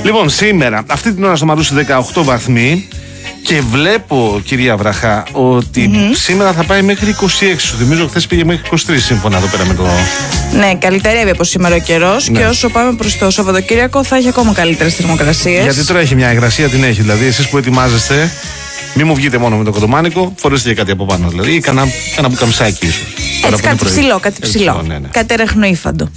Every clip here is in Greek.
Λοιπόν, σήμερα, αυτή την ώρα στο Μαρούσι 18 βαθμοί. Και βλέπω, κυρία Βραχά, ότι σήμερα θα πάει μέχρι 26. Σου θυμίζω, χθες πήγε μέχρι 23 σύμφωνα εδώ πέρα με το. Ναι, καλυτερεύει από σήμερα ο καιρός. Ναι. Και όσο πάμε προς το Σαββατοκύριακο θα έχει ακόμα καλύτερες θερμοκρασίες. Γιατί τώρα έχει μια υγρασία, την έχει. Δηλαδή, εσείς που ετοιμάζεστε, μην μου βγείτε μόνο με το κοντομάνικο, φορέστε και κάτι από πάνω. Δηλαδή, ή κανένα μπουκαμισάκι ίσως. Έτσι, κάτι ψηλό, κάτι ψηλό. Ναι. Κάτι εραχνοήφαντο.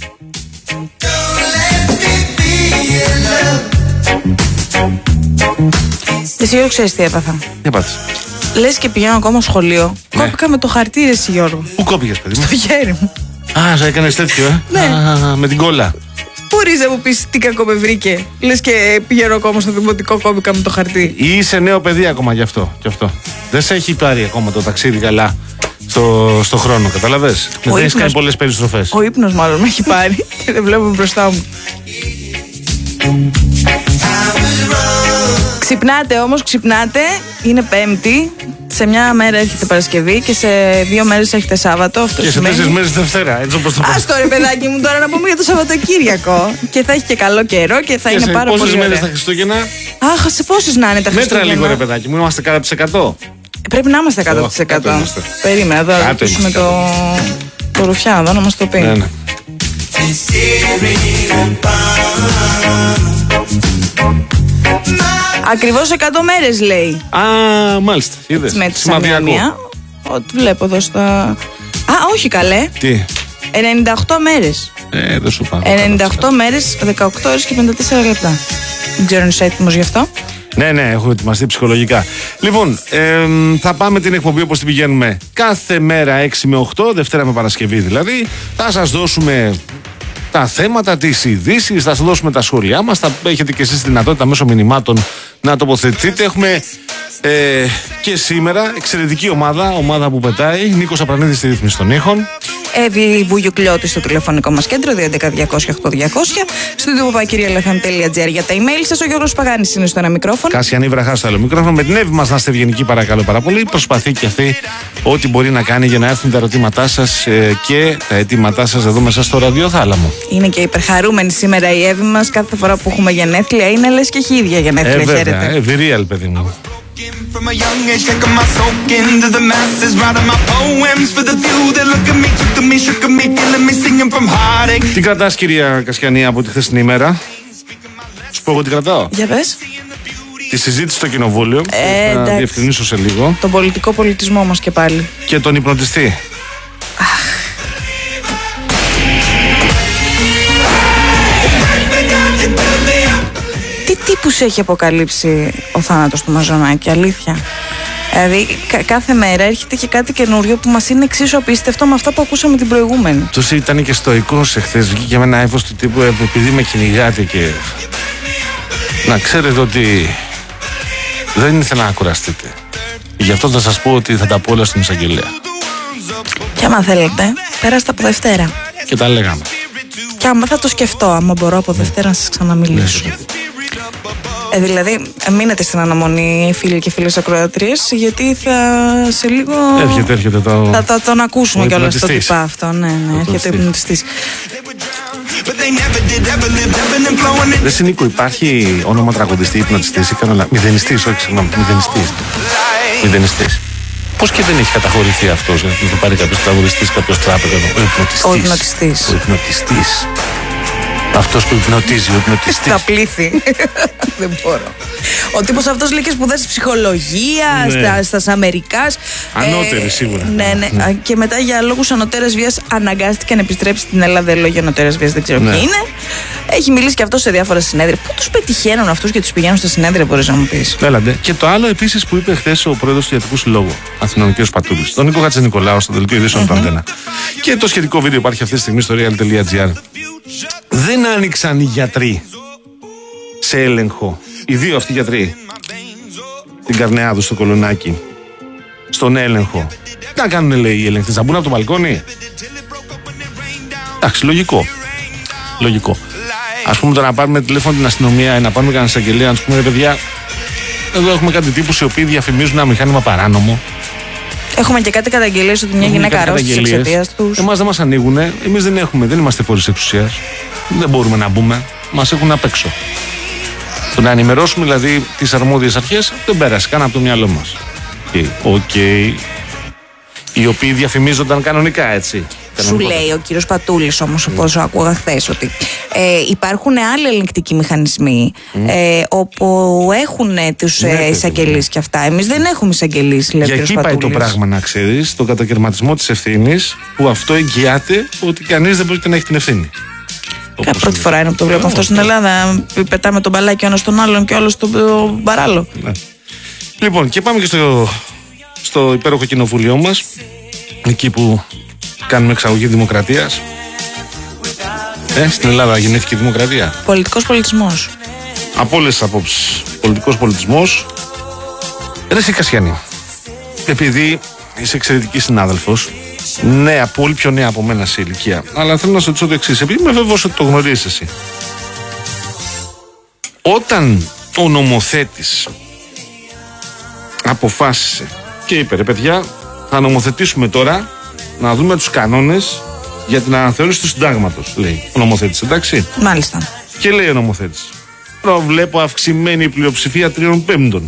Εσύ Γιώργο, ξέρεις τι έπαθα? Τι έπαθες? Λες και πηγαίνω ακόμα σχολείο. Ναι. Κόπηκα με το χαρτί, ρε εσύ Γιώργο. Πού κόπηκες, παιδί μου? Στο χέρι μου. Α, έκανες τέτοιο, Ναι. Με την κόλλα. Πού ρίζα μου πεις τι κακό με βρήκε? Λες και πηγαίνω ακόμα στο δημοτικό, κόπηκα με το χαρτί. Ή είσαι νέο παιδί ακόμα γι' αυτό. Δεν σε έχει πάρει ακόμα το ταξίδι καλά στο χρόνο, καταλαβες? Δεν έχεις κάνει πολλές περιστροφές. Ο ύπνος μάλλον με έχει πάρει και δεν βλέπω μπροστά μου. Ξυπνάτε όμως, ξυπνάτε. Είναι Πέμπτη. Σε μια μέρα έρχεται Παρασκευή και σε 2 μέρες έρχεται Σάββατο. Αυτό και σημαίνει... σε 4 μέρες Δευτέρα. Έτσι όπως το πω. Ας το ρε παιδάκι μου τώρα να πούμε για το Σαββατοκύριακο. Και θα έχει και καλό καιρό και θα είναι πάρα πολύ. Πόσες μέρες τα Χριστούγεννα? Αχ, σε πόσες να είναι τα Χριστούγεννα? Μέτρα λίγο ρε παιδάκι μου, είμαστε 100%. Πρέπει να είμαστε 100%. Περίμενα εδώ να ακούσουμε το Ρουφιάνο εδώ να μας το πει. Ναι. Ακριβώς 100 μέρες λέει. Α, μάλιστα. Είδες. Με τη σημαδιακό. Ό,τι βλέπω εδώ στα... Α, όχι καλέ. Τι? 98 μέρες. Δεν σου πάω. 98 μέρες, 18 ώρες και 54 λεπτά. Δεν ξέρω αν είσαι έτοιμος γι' αυτό. Ναι, έχω ετοιμαστεί ψυχολογικά. Λοιπόν, θα πάμε την εκπομπή όπως την πηγαίνουμε κάθε μέρα 6 με 8, Δευτέρα με Παρασκευή δηλαδή. Θα σας δώσουμε τα θέματα, τις ειδήσεις, θα σας δώσουμε τα σχόλιά μας. Θα έχετε και εσείς τη δυνατότητα μέσω μηνυμάτων να τοποθετηθείτε. Έχουμε και σήμερα εξαιρετική ομάδα που πετάει. Νίκος Απρανίδης στη ρύθμιση των ήχων. Εύη Βουγιουκλιώτη στο τηλεφωνικό μας κέντρο 211-200-8200. Στο www.kirillafm.gr για τα email σας. Ο Γιώργος Παγάνης είναι στο ένα μικρόφωνο. Κασιανή Βραχά στο άλλο μικρόφωνο. Με την Εύη μας να είστε ευγενικοί, παρακαλώ πάρα πολύ. Προσπαθεί και αυτή ό,τι μπορεί να κάνει για να έρθουν τα ερωτήματά σας και τα αιτήματά σας εδώ μέσα στο ραδιοθάλαμο. Είναι και υπερχαρούμενη σήμερα η Εύη μας. Κάθε φορά που έχουμε γενέθλια είναι λες και έχει ίδια γενέθλια. Βέβαια, Εβιρεάλ, παιδί μου. From a young age, taking my soak into the masses, writing my poems for the few that look at me, took to me, shook at me, feeling me, singing from heartache. Τι κρατάς, κυρία Κασιανή, από τη χθεσινή ημέρα? Σου πω εγώ τι κρατάω. Για πες. Τη συζήτηση στο κοινοβούλιο. Θα διευκρινίσω σε λίγο. Τον πολιτικό πολιτισμό μας και πάλι. Και τον υπνοτιστή. Τι τύπους έχει αποκαλύψει ο θάνατος του Μαζονάκη, αλήθεια? Δηλαδή κάθε μέρα έρχεται και κάτι καινούριο που μας είναι εξίσου απίστευτο με αυτά που ακούσαμε την προηγούμενη. Τους ήταν και στοικός εχθές, βγήκε με ένα έφος του τύπου επειδή με κυνηγάτε και... Να ξέρετε ότι δεν ήθελα να κουραστείτε. Γι' αυτό θα σας πω ότι θα τα πω όλα στην εισαγγελέα. Και άμα θέλετε, πέραστα από Δευτέρα. Και τα λέγαμε. Και άμα θα το σκεφτώ, άμα μπορώ από Δευτέρα να σας ξαναμιλήσω. Δηλαδή, μείνετε στην αναμονή, φίλοι και φίλες ακροατρίες, γιατί θα σε λίγο. Έρχεται το. Θα τον ακούσουμε κιόλας στο τυπά αυτό. Ναι, έρχεται ο υπνοτιστής. Δεν σε Νίκο, υπάρχει όνομα τραγουδιστή, υπνοτιστής ή κανένα. Μηδενιστής, όχι, συγγνώμη, μηδενιστής. Πώς και δεν έχει καταχωρηθεί αυτός, να το πάρει κάποιος τραγουδιστής, κάποιος τράπεζα, ο υπνοτιστής. Αυτός που υπνοτίζει, ο υπνοτιστής. Στα πλήθη. Δεν μπορώ. Ο τύπος αυτός λέει και σπουδάζει ψυχολογία, στα Αμερικάς. Ανώτερη σίγουρα. Ναι. Και μετά για λόγους ανωτέρας βίας αναγκάστηκε να επιστρέψει στην Ελλάδα. Λόγια ανωτέρας βίας, δεν ξέρω ποιοι είναι. Έχει μιλήσει και αυτός σε διάφορα συνέδρια. Πού τους πετυχαίνουν αυτούς και τους πηγαίνουν στα συνέδρια, μπορείς να μου πεις? Έλαντε. Και το άλλο επίσης που είπε χθες ο πρόεδρος του Ιατρικού Συλλόγου Αθηνών, κ. Πατούλης, τον Νίκο Χατζηνικολάου, στο δελτίο ειδήσεων του Αντένα. Και το σχετικό βίντεο υπάρχει αυτή τη στιγμή στο real.gr. Δεν άνοιξαν οι γιατροί σε έλεγχο. Οι δύο αυτοί γιατροί. Την Καρνεάδου στο Κολονάκι. Στον έλεγχο. Τι να κάνουν, λέει, οι έλεγχτες? Να μπουν από το μπαλκόνι? Εντάξει, λογικό. Ας πούμε τώρα να πάρουμε τηλέφωνο την αστυνομία, να πάρουμε κανένα εισαγγελέα, να τους πούμε, ρε παιδιά, εδώ έχουμε κάτι τύπους οι οποίοι διαφημίζουν ένα μηχάνημα παράνομο. Έχουμε και κάτι καταγγελίες ότι μια γυναίκα αρρώστησε εξαιτίας τους. Εμάς δεν μας ανοίγουνε, εμείς δεν είμαστε φορείς εξουσίας. Δεν μπορούμε να μπούμε, μας έχουν απ' έξω. Το να ενημερώσουμε δηλαδή τις αρμόδιες αρχές δεν πέρασε καν από το μυαλό μας. Οκ. Οι οποίοι διαφημίζονταν κανονικά, έτσι. Σου λέει ο κύριος Πατούλης όμως, όπως άκουγα χθες, ότι υπάρχουν άλλοι ελεγκτικοί μηχανισμοί όπου έχουν τους εισαγγελείς και αυτά. Εμείς δεν έχουμε εισαγγελείς, λέει ο κύριος Πατούλης. Για εκεί πάει το πράγμα, να ξέρεις, τον κατακαιρματισμό της ευθύνης, που αυτό εγγυάται ότι κανείς δεν μπορεί να έχει την ευθύνη. Πρώτη φορά είναι που το βλέπω αυτό στην Ελλάδα. Πετάμε τον μπαλάκι ο ένας τον άλλον και όλος τον παράλληλο. Ναι. Λοιπόν, και πάμε και στο υπέροχο κοινοβούλιο μας, εκεί που κάνουμε εξαγωγή δημοκρατίας. Στην Ελλάδα γεννήθηκε η δημοκρατία. Πολιτικός πολιτισμός. Από όλες τις απόψεις. Πολιτικός πολιτισμός. Ρε εσύ Κασιανή, επειδή είσαι εξαιρετική συνάδελφος, νέα, πολύ πιο νέα από μένα σε ηλικία, αλλά θέλω να σου ρωτήσω το εξής, επειδή είμαι βέβαιος ότι το γνωρίζεις εσύ. Όταν ο νομοθέτης αποφάσισε και είπε, ρε παιδιά, θα νομοθετήσουμε τώρα να δούμε τους κανόνες για την αναθεώρηση του συντάγματος, λέει ο νομοθέτης, εντάξει. Μάλιστα. Και λέει ο νομοθέτης, προβλέπω αυξημένη πλειοψηφία 3/5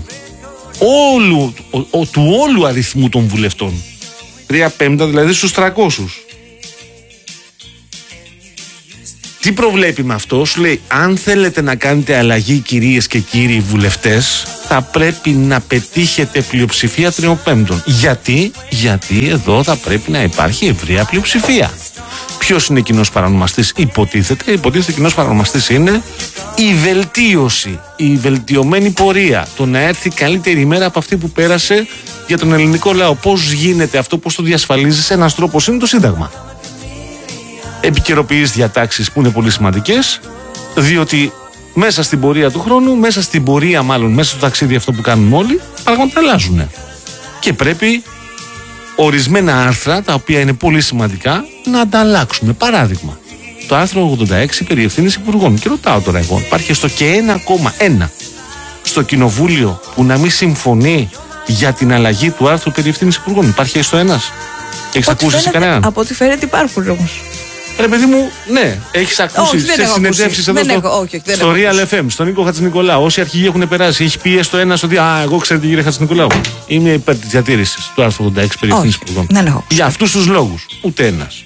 του όλου αριθμού των βουλευτών. 3/5 δηλαδή στους 300. Τι προβλέπει με αυτό? Σου λέει, αν θέλετε να κάνετε αλλαγή, κυρίες και κύριοι βουλευτές, θα πρέπει να πετύχετε πλειοψηφία 3/5. Γιατί εδώ θα πρέπει να υπάρχει ευρεία πλειοψηφία. Ποιος είναι κοινός παρανομαστής? Υποτίθεται κοινός παρανομαστής είναι η βελτίωση, η βελτιωμένη πορεία, το να έρθει καλύτερη ημέρα από αυτή που πέρασε για τον ελληνικό λαό. Πώς γίνεται αυτό, πώς το διασφαλίζεις? Ένας τρόπος είναι το Σύνταγμα. Επικαιροποιείς διατάξεις που είναι πολύ σημαντικές, διότι μέσα στην πορεία του χρόνου, μέσα στο ταξίδι αυτό που κάνουμε όλοι, πράγματα αλλάζουν. Και πρέπει ορισμένα άρθρα, τα οποία είναι πολύ σημαντικά, να ανταλλάξουμε. Παράδειγμα, το άρθρο 86 περί ευθύνης υπουργών. Και ρωτάω τώρα εγώ, υπάρχει στο και 1,1 στο κοινοβούλιο που να μην συμφωνεί για την αλλαγή του άρθρου περί ευθύνης υπουργών? Υπάρχει στο ένας? Έχεις ακούσει σε κανέναν? Από ό,τι φαίνεται υπάρχουν όμως. Ρε παιδί μου, ναι, έχεις ακούσει σε συνεντεύξεις εδώ στο Real FM, στον Νίκο Χατζηνικολάου. Όσοι αρχηγοί έχουν περάσει, έχει πει στο ένα ότι εγώ ξέρετε κύριε Χατζηνικολάου, είμαι υπέρ της διατήρησης του άρθρου 86 περί ευθύνης υπουργών. Για αυτούς τους λόγους, ούτε ένας.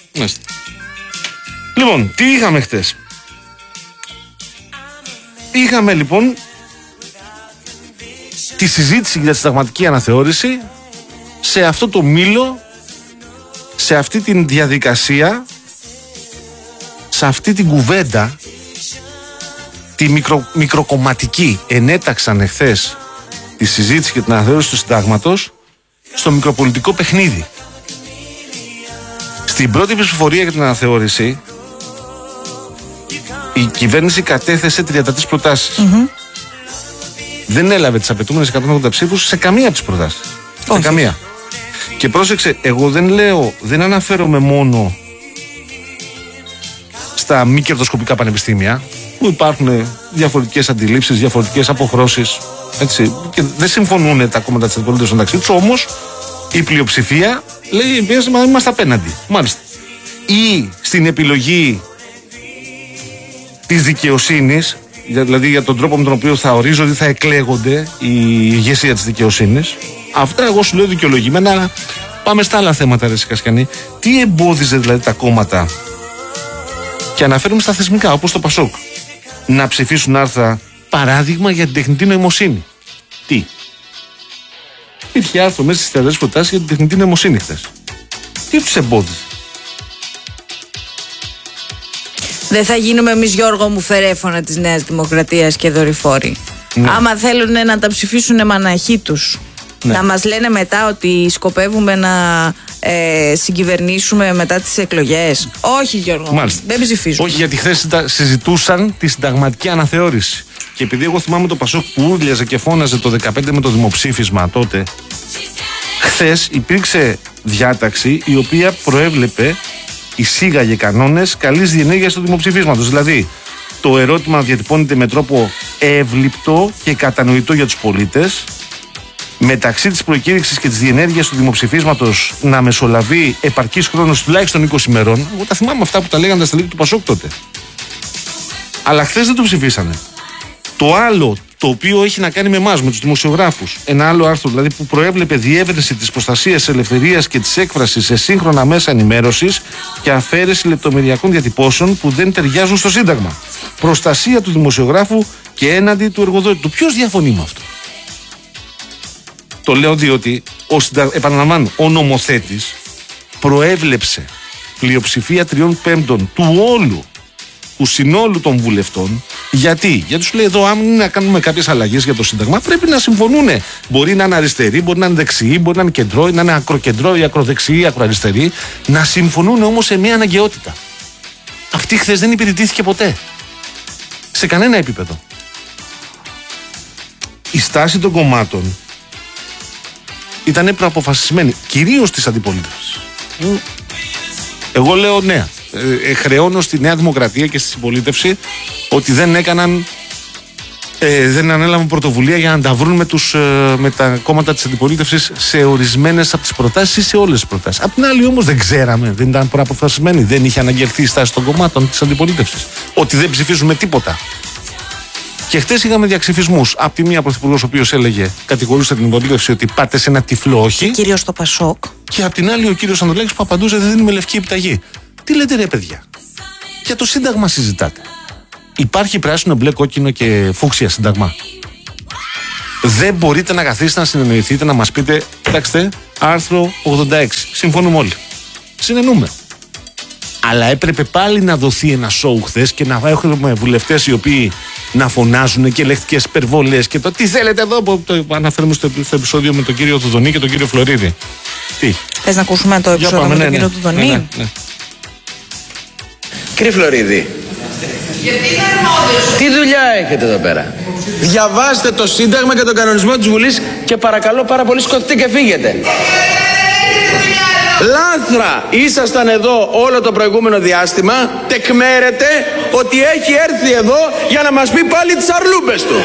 Λοιπόν, τι είχαμε χτες? Είχαμε λοιπόν τη συζήτηση για τη συνταγματική αναθεώρηση σε αυτό το μήλο, σε αυτή την διαδικασία, σε αυτή την κουβέντα τη μικροκομματική. Ενέταξαν εχθές τη συζήτηση για την αναθεώρηση του συντάγματος στο μικροπολιτικό παιχνίδι. Στην πρώτη ψηφοφορία για την αναθεώρηση η κυβέρνηση κατέθεσε 33 προτάσεις. Δεν έλαβε τις απαιτούμενες 180 ψήφους σε καμία από τις προτάσεις. Σε καμία. Και πρόσεξε, εγώ δεν αναφέρομαι μόνο στα μη κερδοσκοπικά πανεπιστήμια, που υπάρχουν διαφορετικές αντιλήψεις, διαφορετικές αποχρώσεις, έτσι, και δεν συμφωνούν τα κόμματα της αντιπολίτευσης μεταξύ τους, όμως η πλειοψηφία λέει εμείς είμαστε απέναντι. Μάλιστα. Ή στην επιλογή της δικαιοσύνης, δηλαδή για τον τρόπο με τον οποίο θα ορίζονται ή θα εκλέγονται η ηγεσία της δικαιοσύνης. Αυτά εγώ σου λέω δικαιολογημένα, αλλά πάμε στα άλλα θέματα, ρε Κασιανή. Τι εμπόδιζε δηλαδή τα κόμματα, και αναφέρουμε στα θεσμικά, όπως το Πασόκ, να ψηφίσουν άρθρα, παράδειγμα για την τεχνητή νοημοσύνη? Τι? Υπήρχε άρθρο μέσα στις 33 προτάσεις για την τεχνητή νοημοσύνη χθες. Τι τους εμπόδιζε? Δεν θα γίνουμε εμείς, Γιώργο μου, φερέφωνα της Νέας Δημοκρατίας και δορυφόροι. Ναι. Άμα θέλουν να τα ψηφίσουν μαναχοί τους, ναι, να μας λένε μετά ότι σκοπεύουμε να συγκυβερνήσουμε μετά τις εκλογές. Όχι, Γιώργο, μάλιστα, δεν ψηφίζουμε. Όχι, γιατί χθες συζητούσαν τη συνταγματική αναθεώρηση. Και επειδή εγώ θυμάμαι το Πασόκ που ούρλιαζε και φώναζε το 2015 με το δημοψήφισμα τότε, χθες υπήρξε διάταξη η οποία προέβλεπε, εισήγαγε κανόνες καλής διενέργειας του δημοψηφίσματος. Δηλαδή, το ερώτημα να διατυπώνεται με τρόπο εύληπτο και κατανοητό για τους πολίτες, μεταξύ της προκήρυξης και της διενέργειας του δημοψηφίσματος να μεσολαβεί επαρκής χρόνος τουλάχιστον 20 ημερών. Εγώ τα θυμάμαι αυτά που τα λέγανε στα στελέχη του Πασόκ τότε. Αλλά χθες δεν το ψηφίσανε. Το άλλο, το οποίο έχει να κάνει με εμάς, με τους δημοσιογράφους, ένα άλλο άρθρο δηλαδή που προέβλεπε διεύρυνση της προστασίας της ελευθερίας και της έκφρασης σε σύγχρονα μέσα ενημέρωσης και αφαίρεση λεπτομεριακών διατυπώσεων που δεν ταιριάζουν στο Σύνταγμα. Προστασία του δημοσιογράφου και έναντι του εργοδότη του. Ποιος διαφωνεί με αυτό? Το λέω διότι, επαναλαμβάνω, ο νομοθέτης προέβλεψε πλειοψηφία 3/5 του συνόλου των βουλευτών. Γιατί σου λέει εδώ, αν είναι να κάνουμε κάποιες αλλαγές για το Σύνταγμα, πρέπει να συμφωνούν. Μπορεί να είναι αριστεροί, μπορεί να είναι δεξιοί, μπορεί να είναι κεντρό, να είναι ακροκεντρό ή ακροδεξιοί ή ακροαριστεροί. Να συμφωνούν όμως σε μια αναγκαιότητα. Αυτή χθες δεν υπηρετήθηκε ποτέ. Σε κανένα επίπεδο. Η στάση των κομμάτων ήταν προαποφασισμένη, κυρίως της αντιπολίτευσης. Εγώ λέω ναι. Χρεώνω στη Νέα Δημοκρατία και στη συμπολίτευση ότι δεν ανέλαβαν πρωτοβουλία για να τα βρουν με τα κόμματα της αντιπολίτευσης σε ορισμένες από τις προτάσεις ή σε όλες τις προτάσεις. Απ' την άλλη όμως δεν ξέραμε, δεν ήταν προαποφασισμένοι, δεν είχε αναγγελθεί η στάση των κομμάτων της αντιπολίτευσης ότι δεν ψηφίζουμε τίποτα. Και χτες είχαμε διαξυφισμούς. Απ' τη μία πρωθυπουργός ο οποίος έλεγε, κατηγορούσε την αντιπολίτευση ότι πάτε σε ένα τυφλό όχι. Κυρίως το Πασόκ. Και απ' την άλλη ο κύριος Ανδρουλάκης που απαντούσε δεν δίνουμε λευκή επιταγή. Τι λέτε ρε παιδιά? Για το Σύνταγμα συζητάτε. Υπάρχει πράσινο, μπλε, κόκκινο και φούξια Σύνταγμα? Δεν μπορείτε να καθίσετε να συνεννοηθείτε, να μας πείτε, κοιτάξτε, άρθρο 86. Συμφωνούμε όλοι. Συνενούμε. Αλλά έπρεπε πάλι να δοθεί ένα σοου χθες και να έχουμε βουλευτές οι οποίοι να φωνάζουν και λεκτικές υπερβολές και το τι θέλετε εδώ που το αναφέρουμε στο επεισόδιο με τον κύριο Θουδονή και τον κύριο Φλωρίδη. Τι? Θες να ακούσουμε το επεισόδιο με τον κύριο Θουδονή? Ναι. Κύριε Φλωρίδη, τι δουλειά έχετε εδώ πέρα? Διαβάστε το Σύνταγμα και τον κανονισμό της Βουλής και παρακαλώ πάρα πολύ σκοτωθείτε και φύγετε. Λάνθρα ήσασταν εδώ όλο το προηγούμενο διάστημα, τεκμέρετε ότι έχει έρθει εδώ για να μας πει πάλι τις αρλούμπες του.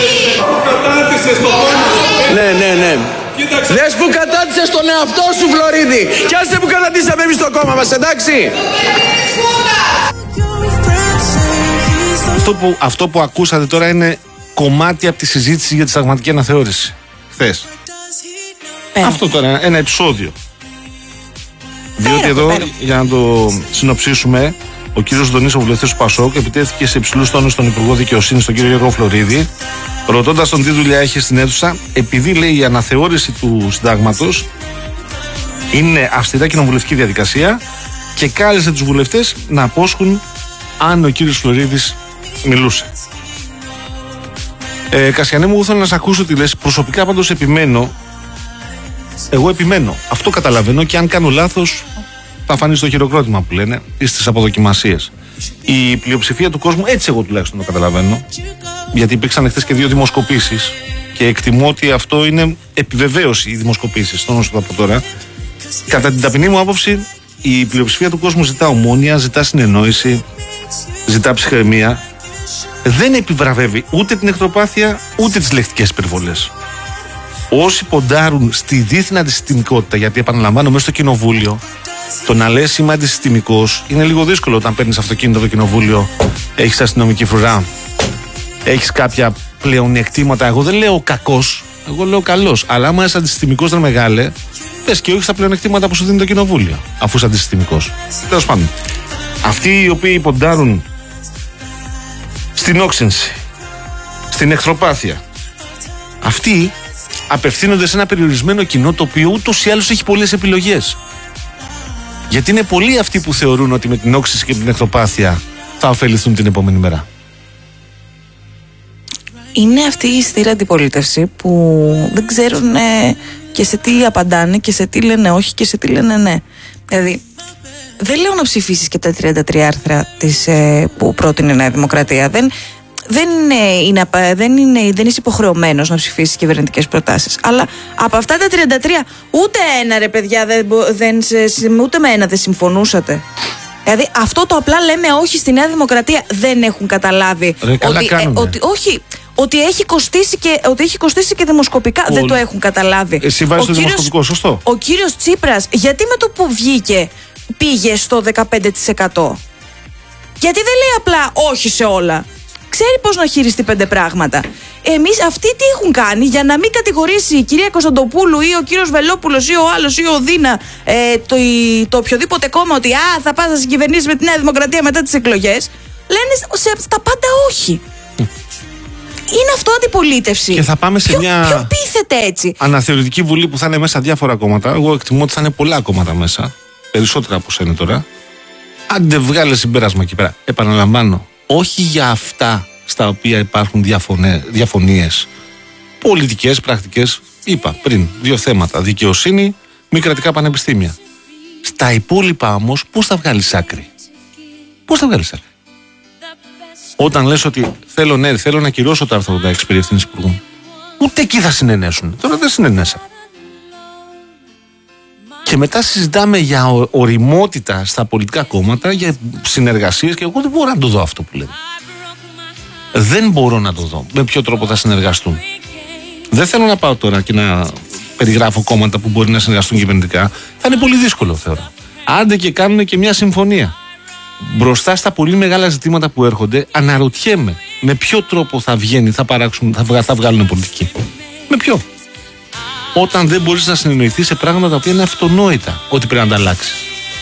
Ναι. Δες που κατάτησες τον εαυτό σου, Φλωρίδη, κι άσε που κατατήσαμε εμείς το κόμμα μας, εντάξει? Αυτό που ακούσατε τώρα είναι κομμάτι από τη συζήτηση για τη συνταγματική αναθεώρηση χθες. Αυτό τώρα ένα επεισόδιο. Διότι εδώ, για να το συνοψίσουμε, ο κύριος Δονής, ο βουλευτής του Πασόκ, επιτέθηκε σε υψηλούς τόνους στον Υπουργό Δικαιοσύνης, τον κύριο Γιώργο Φλωρίδη, ρωτώντας τον τι δουλειά έχει στην αίθουσα, επειδή λέει η αναθεώρηση του συντάγματος είναι αυστηρά κοινοβουλευτική διαδικασία και κάλεσε τους βουλευτές να απόσχουν αν ο κύριος Φλωρίδης μιλούσε. Κασιανέ μου, θέλω να σε ακούσω τι λες. Προσωπικά πάντως επιμένω. Εγώ επιμένω. Αυτό καταλαβαίνω και αν κάνω λάθος θα φανεί στο χειροκρότημα που λένε ή στις αποδοκιμασίες. Η πλειοψηφία του κόσμου, έτσι εγώ τουλάχιστον το καταλαβαίνω, γιατί υπήρξαν χθες και 2 δημοσκοπήσεις και εκτιμώ ότι αυτό είναι επιβεβαίωση οι δημοσκοπήσεις, το πω από τώρα. Κατά την ταπεινή μου άποψη, η πλειοψηφία του κόσμου ζητά ομόνοια, ζητά συνεννόηση, ζητά ψυχραιμία. Δεν επιβραβεύει ούτε την εχθροπάθεια ούτε τις λεκτικές υπερβολές. Όσοι ποντάρουν στη δίθυνα αντισυστημικότητα, γιατί επαναλαμβάνω, μέσα στο κοινοβούλιο, το να λες είμαι αντισυστημικός είναι λίγο δύσκολο όταν παίρνεις αυτοκίνητο από το κοινοβούλιο, έχεις αστυνομική φρουρά, έχεις κάποια πλεονεκτήματα. Εγώ δεν λέω κακός, εγώ λέω καλός. Αλλά άμα είσαι αντισυστημικός, δεν μεγάλε, πες και όχι στα πλεονεκτήματα που σου δίνει το κοινοβούλιο, αφού είσαι αντισυστημικός. Τέλος πάντων, αυτοί οι οποίοι ποντάρουν στην όξυνση, στην εχθροπάθεια, αυτοί απευθύνονται σε ένα περιορισμένο κοινό το οποίο ούτως ή άλλως έχει πολλές επιλογές. Γιατί είναι πολλοί αυτοί που θεωρούν ότι με την όξυνση και την εχθροπάθεια θα ωφεληθούν την επόμενη μέρα. Είναι αυτή η στήρα αντιπολίτευση που δεν ξέρουν και σε τι απαντάνε και σε τι λένε όχι και σε τι λένε ναι. Δηλαδή, δεν λέω να ψηφίσεις και τα 33 άρθρα που πρότεινε η Νέα Δημοκρατία. Δεν είσαι υποχρεωμένος να ψηφίσεις κυβερνητικές προτάσεις. Αλλά από αυτά τα 33, ούτε ένα ρε παιδιά, ούτε με ένα δεν συμφωνούσατε. Δηλαδή αυτό το απλά λέμε όχι στη Νέα Δημοκρατία. Δεν έχουν καταλάβει ότι έχει κοστίσει και δημοσκοπικά. Δεν το έχουν καταλάβει. Εσύ βάζεις το δημοσκοπικό, σωστό. Ο κύριος Τσίπρας, γιατί με το που βγήκε πήγε στο 15%? Γιατί δεν λέει απλά όχι σε όλα. ξέρει πώς να χειριστεί 5 πράγματα. Εμείς αυτοί τι έχουν κάνει για να μην κατηγορήσει η κυρία Κωνσταντοπούλου ή ο κύριος Βελόπουλος ή ο άλλος ή ο Δίνα το οποιοδήποτε κόμμα ότι θα πας να συγκυβερνήσεις με τη Νέα Δημοκρατία μετά τις εκλογές. Λένε στα πάντα όχι. Είναι αυτό αντιπολίτευση. Και θα πάμε σε μια. Ποιο πείθεται έτσι. Αναθεωρητική βουλή που θα είναι μέσα διάφορα κόμματα. Εγώ εκτιμώ ότι θα είναι πολλά κόμματα μέσα. Περισσότερα από όσα είναι τώρα. Άντε βγάλε συμπέρασμα εκεί πέρα. Επαναλαμβάνω, όχι για αυτά στα οποία υπάρχουν διαφωνίες πολιτικές, πρακτικές. Είπα πριν 2 θέματα. Δικαιοσύνη, μη κρατικά πανεπιστήμια. Στα υπόλοιπα όμως, πώς θα βγάλεις άκρη. Πώς θα βγάλεις άκρη. Όταν λες ότι θέλω να ακυρώσω το άρθρο 86 περί ευθύνης υπουργών. Ούτε εκεί θα συνενέσουν. Τώρα δεν συνενέσαν. Και μετά συζητάμε για ωριμότητα στα πολιτικά κόμματα, για συνεργασίες και εγώ δεν μπορώ να το δω αυτό που λέμε. Δεν μπορώ να το δω. Με ποιο τρόπο θα συνεργαστούν. Δεν θέλω να πάω τώρα και να περιγράφω κόμματα που μπορεί να συνεργαστούν κυβερνητικά. Θα είναι πολύ δύσκολο θεωρώ. Άντε και κάνουν και μια συμφωνία. Μπροστά στα πολύ μεγάλα ζητήματα που έρχονται, αναρωτιέμαι με ποιο τρόπο θα βγαίνει, θα βγάλουν πολιτική. Με ποιο. Όταν δεν μπορείς να συνεννοηθείς σε πράγματα τα οποία είναι αυτονόητα ότι πρέπει να τα αλλάξεις.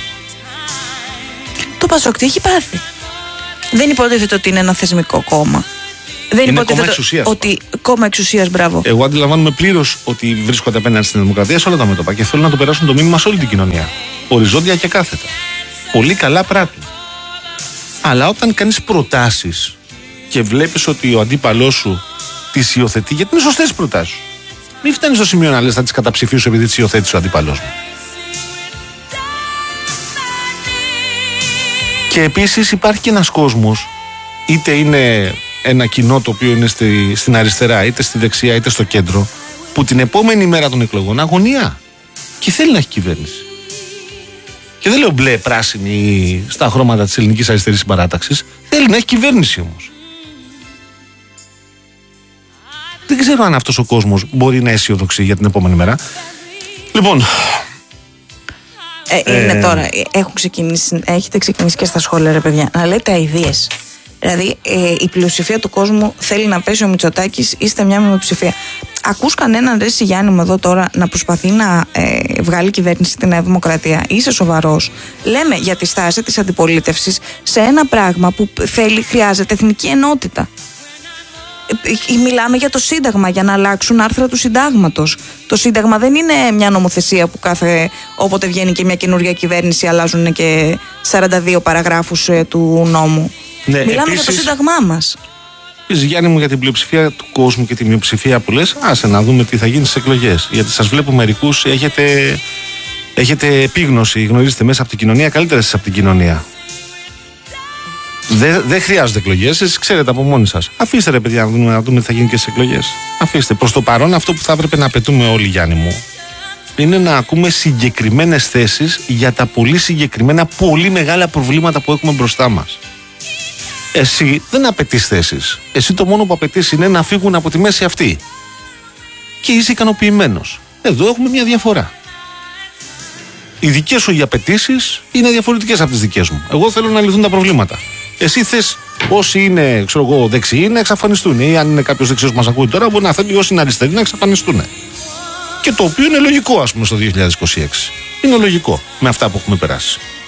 Το Πασόκ τι έχει πάθει. Δεν υποτίθεται ότι είναι ένα θεσμικό κόμμα. Δεν είναι κόμμα εξουσίας. Κόμμα εξουσίας, μπράβο. Εγώ αντιλαμβάνομαι πλήρως ότι βρίσκονται απέναντι στην δημοκρατία σε όλα τα μέτωπα και θέλουν να το περάσουν το μήνυμα σε όλη την κοινωνία. Οριζόντια και κάθετα. Πολύ καλά πράττουν. Αλλά όταν κάνεις προτάσεις και βλέπεις ότι ο αντίπαλός σου τις υιοθετεί, γιατί είναι σωστές προτάσεις. Μην φτάνεις στο σημείο να λες θα τις καταψηφίσω επειδή τις υιοθέτησε ο αντίπαλός μου. Και επίσης υπάρχει και ένας κόσμος, είτε είναι ένα κοινό το οποίο είναι στην αριστερά, είτε στη δεξιά, είτε στο κέντρο, που την επόμενη μέρα των εκλογών αγωνιά και θέλει να έχει κυβέρνηση. Και δεν λέω μπλε, πράσινη στα χρώματα της ελληνικής αριστερής συμπαράταξης. Θέλει να έχει κυβέρνηση όμως. Δεν ξέρω αν αυτός ο κόσμος μπορεί να αισιοδοξεί για την επόμενη μέρα. Λοιπόν. Είναι τώρα. Έχετε ξεκινήσει και στα σχόλια, ρε παιδιά, να λέτε αηδίες. Δηλαδή, η πλειοψηφία του κόσμου θέλει να πέσει ο Μητσοτάκης, είστε μια μειοψηφία. Ακούς κανέναν, ρε Γιάννη μου, εδώ τώρα να προσπαθεί να βγάλει κυβέρνηση τη Νέα Δημοκρατία? Είσαι σοβαρός? Λέμε για τη στάση της αντιπολίτευσης σε ένα πράγμα που χρειάζεται εθνική ενότητα. Μιλάμε για το Σύνταγμα, για να αλλάξουν άρθρα του Συντάγματος. Το Σύνταγμα δεν είναι μια νομοθεσία που όποτε βγαίνει και μια καινούργια κυβέρνηση αλλάζουν και 42 παραγράφους του νόμου. Ναι, μιλάμε επίσης, για το Σύνταγμά μας. Επίσης, Γιάννη μου, για την πλειοψηφία του κόσμου και τη μειοψηφία που λες, άσε να δούμε τι θα γίνει στις εκλογές. Γιατί σας βλέπω μερικούς, έχετε επίγνωση, γνωρίζετε μέσα από την κοινωνία καλύτερα εσείς από την κοινωνία. Δεν χρειάζονται εκλογές, εσείς ξέρετε από μόνοι σας. Αφήστε, ρε παιδιά, να δούμε τι θα γίνει και στις εκλογές. Αφήστε. Προς το παρόν, αυτό που θα έπρεπε να απαιτούμε όλοι, Γιάννη μου, είναι να ακούμε συγκεκριμένες θέσεις για τα πολύ συγκεκριμένα, πολύ μεγάλα προβλήματα που έχουμε μπροστά μας. Εσύ δεν απαιτείς θέσεις. Εσύ το μόνο που απαιτείς είναι να φύγουν από τη μέση αυτή. Και είσαι ικανοποιημένος. Εδώ έχουμε μια διαφορά. Οι δικές σου οι απαιτήσεις είναι διαφορετικές από τις δικές μου. Εγώ θέλω να λυθούν τα προβλήματα. Εσύ θες όσοι είναι, ξέρω εγώ, δεξιοί να εξαφανιστούν. Ή αν είναι κάποιος δεξιός που μας ακούει τώρα, μπορεί να θέλει όσοι είναι αριστεροί να εξαφανιστούν. Και το οποίο είναι λογικό, ας πούμε, στο 2026. Είναι λογικό με αυτά που έχουμε περάσει.